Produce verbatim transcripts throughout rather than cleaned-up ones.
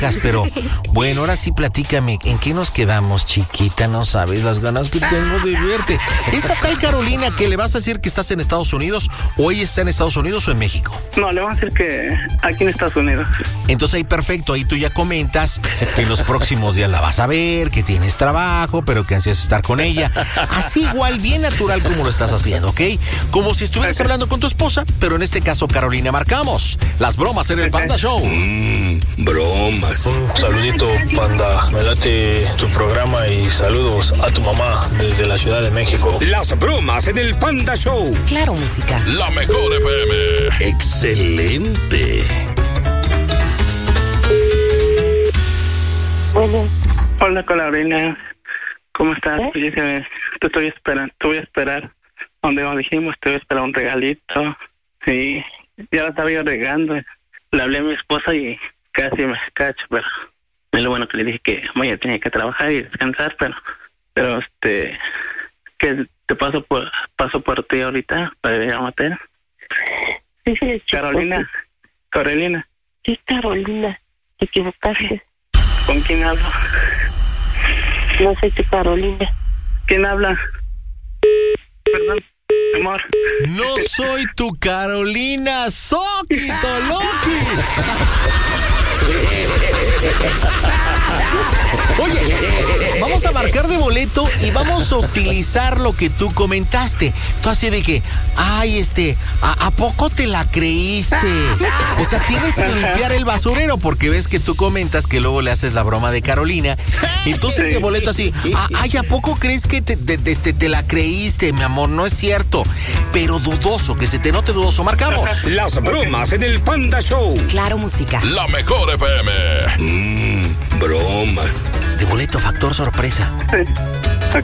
pero bueno, ahora sí platícame, ¿en qué nos quedamos, chiquita? No sabes las ganas que tengo de verte. Esta tal Carolina que le vas a decir que estás en Estados Unidos, o ella está en Estados Unidos o en México. No, le voy a decir que aquí en Estados Unidos. Entonces ahí perfecto, ahí tú ya comentas que en los próximos días la vas a ver, que tienes trabajo, pero que ansías estar con ella. Así igual, bien natural como lo estás haciendo, ¿ok? Como si estuvieras okay. hablando con tu esposa, pero en este caso, Carolina, marcamos las bromas en el okay. Panda Show. Mmm, bromas. Un saludito, Panda. Me late tu programa y saludos a tu mamá desde la Ciudad de México. Las bromas en el Panda Show. Claro, música. La mejor F M. Excelente. Hola. Hola, Carolina. ¿Cómo estás? ¿Eh? Oye, te estoy esperando. Te voy a esperar. Donde nos dijimos, te voy a esperar un regalito. Sí, ya lo estaba yo regando. Le hablé a mi esposa y casi me cacho, pero es lo bueno que le dije que mañana tenía que trabajar y descansar, pero, pero este, que te paso por, paso por ti ahorita para ir a matar. Sí, sí, Carolina, Carolina. Sí, Carolina, te equivocaste. ¿Con quién hablo? No soy tu Carolina. ¿Quién habla? Perdón, amor. No soy tu Carolina, Soquito Loki. Oye, vamos a marcar de boleto y vamos a utilizar lo que tú comentaste. Tú así de que, ay, este, ¿a, ¿a poco te la creíste? O sea, tienes que limpiar el basurero porque ves que tú comentas que luego le haces la broma de Carolina. Entonces de boleto así, ay, ¿a poco crees que te, te, te, te la creíste, mi amor? No es cierto. Pero dudoso, que se te note dudoso. Marcamos. Las bromas en el Panda Show. Claro, música. La mejor F M. Mmm, bromas. De boleto, factor sorpresa. Sí, ok.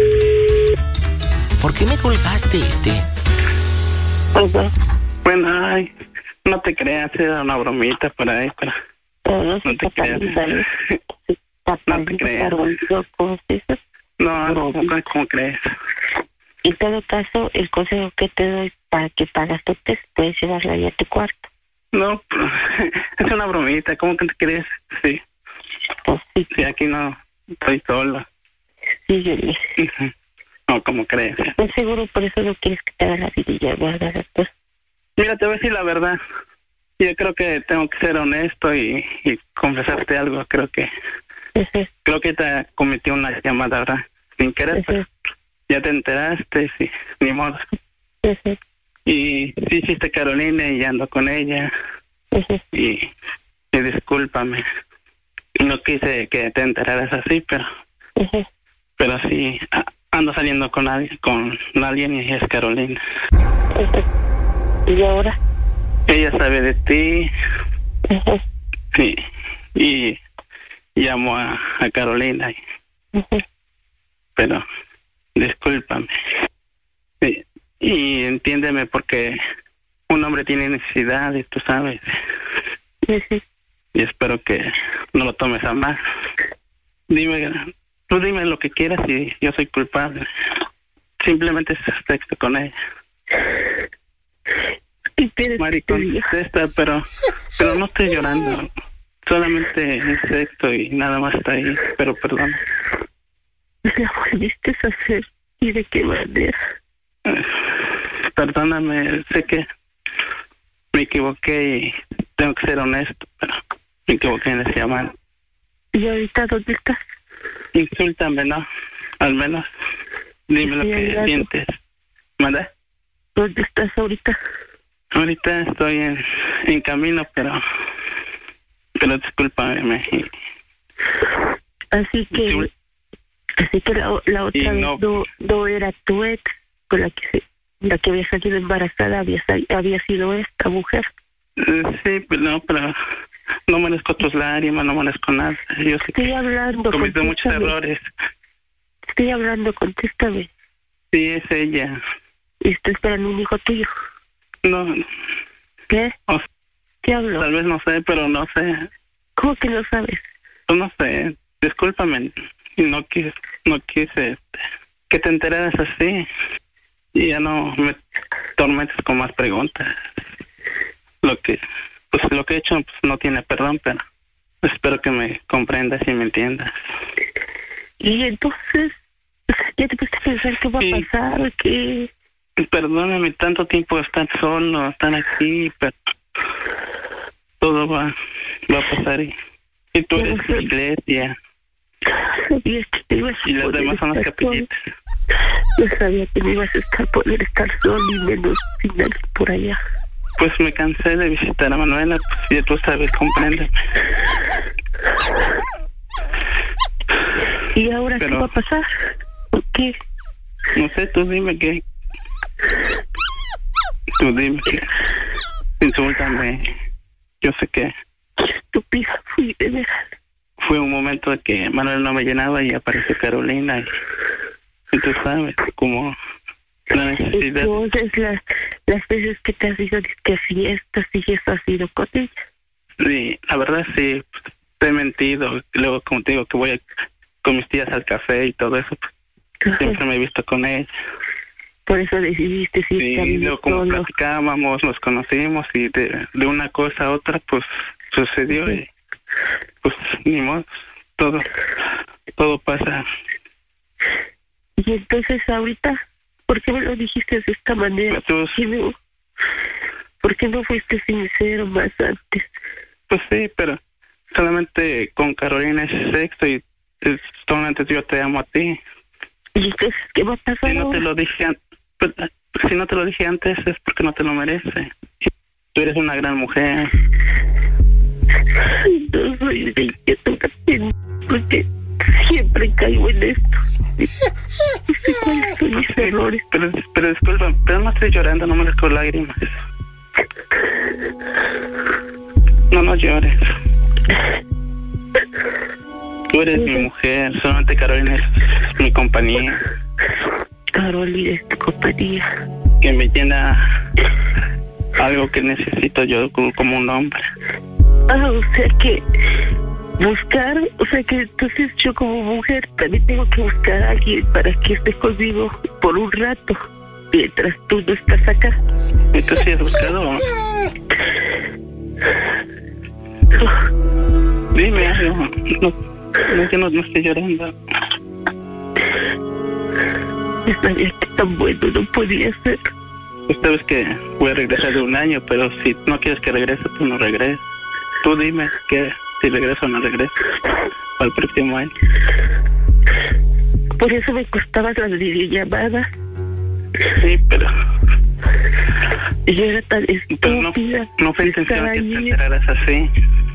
¿Por qué me colgaste, este? Uh-huh. Bueno, ay, no te creas, era una bromita por ahí, pero... No, no te creas. No te creas. No, no, ¿cómo crees? En todo caso, el consejo que te doy para que pagas tu test, puedes llevarla ahí a tu cuarto. No, es una bromita, ¿cómo que te crees? Sí. Pues sí. Sí, aquí no, estoy sola. Sí, yo le... No, ¿cómo crees? Pues seguro por eso no quieres que te haga la vidilla, ¿verdad, doctor? Mira, te voy a decir la verdad. Yo creo que tengo que ser honesto y, y confesarte algo. Creo que uh-huh. creo que te cometí una llamada, ¿verdad? Sin querer, uh-huh. pero ya te enteraste, sí, ni modo. Uh-huh. Y sí hiciste Carolina y ando con ella. Uh-huh. Y, y discúlpame. No quise que te enteraras así, pero uh-huh. pero sí ando saliendo con alguien, con alguien y es Carolina. Uh-huh. ¿Y ahora? Ella sabe de ti. Uh-huh. Sí. Y llamo a, a Carolina. Y, uh-huh. pero discúlpame. Sí. Y entiéndeme porque un hombre tiene necesidades, tú sabes. Uh-huh. Y espero que no lo tomes a mal. Dime, tú dime lo que quieras y yo soy culpable. Simplemente es sexo con ella. Maricón, contesta, pero, pero no estoy llorando. Solamente es sexo y nada más está ahí, pero perdón. La volviste a hacer y de qué manera. Perdóname, sé que me equivoqué y tengo que ser honesto, pero me equivoqué en ese llamado. ¿Y ahorita dónde estás? Insúltame, ¿no? Al menos dime lo que hablando. Sientes. ¿Manda? ¿Dónde estás ahorita? Ahorita estoy en, en camino, pero pero discúlpame. Así que sí. Así que la, la otra vez no, no, no era tu ex con la que se, la que había salido embarazada, había había sido esta mujer. Sí, pero no, pero no merezco tus lágrimas, no merezco nada. Yo sé Estoy hablando, cometí muchos errores. Estoy hablando, contéstame. Sí, es ella. ¿Y está esperando un hijo tuyo? No. ¿Qué? O, ¿Qué hablo? Tal vez no sé, pero no sé. ¿Cómo que no sabes? Yo no sé. Discúlpame. No quise, no quise que te enteraras así. Y ya no me tormentes con más preguntas. Lo que, pues lo que he hecho pues no tiene perdón, pero Espero que me comprendas y me entiendas. Y entonces, ¿ya te pusiste a pensar qué va Sí. a pasar? ¿Qué? Perdóname tanto tiempo estar solo, estar aquí, pero todo va, va a pasar. Y, y tú eres Pero, mi iglesia Sabía que te ibas a y las poder demás son las estar solo. capillitas. No sabía que no ibas a estar, poder estar solo y menos sin nadie por allá. Pues me cansé de visitar a Manuela, pues ya tú sabes, compréndeme. ¿Y ahora Pero- qué va a pasar? ¿Por qué? No sé, tú dime qué. Tú dime que. Insúltame. Yo sé que Estúpida fui, de veras. fue un momento de que Manuel no me llenaba y apareció Carolina. Y, y tú sabes, como la necesidad. Entonces, las, las veces que te has ido que fiestas y eso has ido con ella. Sí, la verdad sí, pues, te he mentido. Luego, como te digo, que voy a, con mis tías al café y todo eso, pues, Ajá. siempre me he visto con ella. Por eso decidiste Sí, irte a vivir luego como solo. platicábamos, nos conocimos y de, de una cosa a otra, pues sucedió Ujú. y pues ni modo, todo, todo pasa. Y entonces ahorita, ¿por qué me lo dijiste de esta manera? Tú- ¿Por qué no, ¿Por qué no fuiste sincero más antes? Pues sí, pero solamente con Carolina es sexo y es- solamente yo te amo a ti. ¿Y entonces qué va a pasar Si no te ahora? lo dije antes, si no te lo dije antes es porque no te lo mereces. Tú eres una gran mujer. No soy de inquietud, porque siempre caigo en esto. No sé cuáles son mis errores. Pero, pero disculpa, pero no estoy llorando, no me les con lágrimas. No, no llores. Tú eres mi mujer, solamente Carolina es mi compañía, Carolina es tu compañía. que me llena algo que necesito yo como como un hombre. Ah, o sea que buscar, o sea que entonces yo como mujer también tengo que buscar a alguien para que esté conmigo por un rato, mientras tú no estás acá. ¿Y tú sí has buscado? Dime algo. No, no, yo no, no estoy llorando. Yo sabía que tan bueno no podía ser. Tú sabes que voy a regresar de un año, pero si no quieres que regrese, tú no regreses. Tú dime que si regreso o no regreso al próximo año. Por eso me costaban las videollamadas. Sí, pero, Y yo era tan pero no, estúpida. no fue de intención estar que te allí. enteraras así.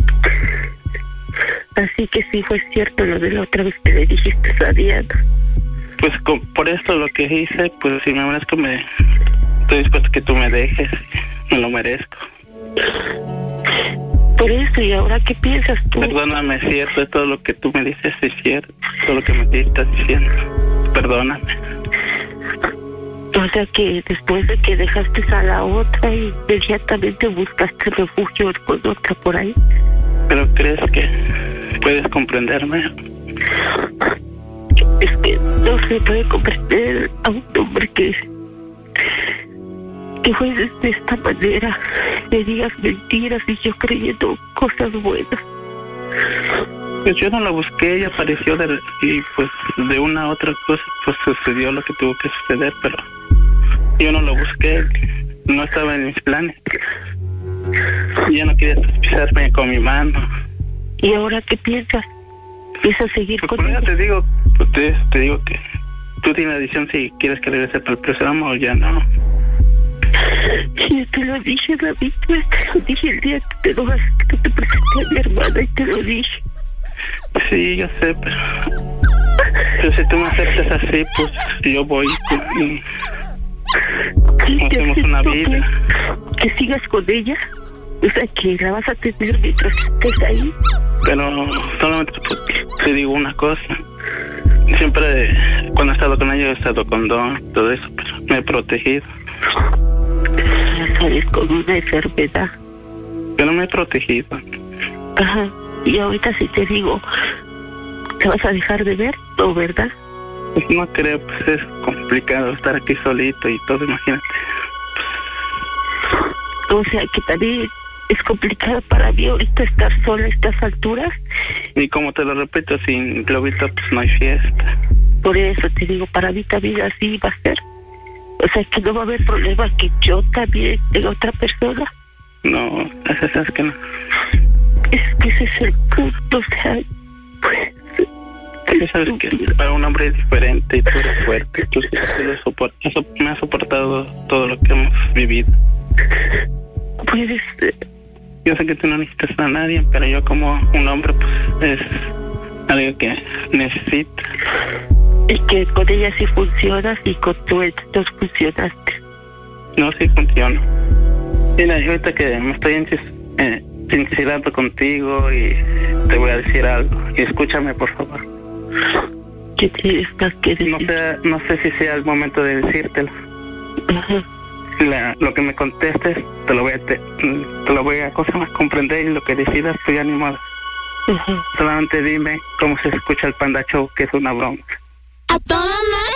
Así que sí fue cierto lo de la otra vez que le dijiste a Diana. Pues con, por esto lo que hice, pues si me merezco, me estoy dispuesto a que tú me dejes. Me lo merezco. Por eso, ¿y ahora qué piensas tú? Perdóname, es cierto, todo lo que tú me dices es cierto. Todo lo que me estás diciendo. Perdóname. O sea que después de que dejaste a la otra, inmediatamente buscaste refugio con otra por ahí. ¿Pero crees que puedes comprenderme? Es que no se puede comprender a un hombre que, que juegues de esta manera, le digas mentiras y yo creyendo cosas buenas. Pues yo no lo busqué, ella apareció de, y pues de una a otra cosa pues sucedió lo que tuvo que suceder, pero yo no lo busqué, no estaba en mis planes. Yo no quería pisarme con mi mano. ¿Y ahora qué piensas? ¿Piensas seguir Pues con por eso ella? te digo, pues te, te digo que tú tienes la decisión si quieres que regrese para el programa o ya no. Yo te lo dije, David, yo te lo dije el día que te lo vas, que te presenté a mi hermana y te lo dije. Sí, yo sé, pero, pero si tú me aceptas así, pues yo voy y ¿Qué te hacemos una acepto vida. que, que sigas con ella? O sea, que la vas a tener mientras estés ahí. Pero solamente pues, te digo una cosa. Siempre cuando he estado con ella he estado con Don, todo eso, pero me he protegido. Ya sales con una enfermedad. Pero me he protegido. Ajá. Y ahorita si te digo, ¿te vas a dejar de ver? ¿No, verdad? Pues no creo, pues es complicado estar aquí solito y todo, imagínate. O sea, que también es complicado para mí ahorita estar sola a estas alturas. Y como te lo repito, sin globito pues no hay fiesta. Por eso te digo, para mí también así va a ser. O sea, que no va a haber problema que yo también tenga otra persona. No, eso es que no. Es que ese es el punto, o sea, pues... Sí, sabes que para un hombre es diferente y tú eres fuerte. Tú, tú lo soport- eso me has soportado todo lo que hemos vivido. Puedes... Yo sé que tú no necesitas a nadie, pero yo como un hombre, pues, es algo que necesito. Y que con ella sí funcionas y con tu ex no funcionaste. No, sí funciona. Mira, ahorita que me estoy encis- eh, sincerando contigo y te voy a decir algo. Y escúchame, por favor. ¿Qué tienes más que decir? No sé, no sé si sea el momento de decírtelo. Ajá. La, lo que me contestes, te lo voy a, te, te lo voy a cosa más comprender y lo que decidas, estoy animado. Ajá. Solamente dime cómo se escucha el Panda Show, que es una broma. A toda madre.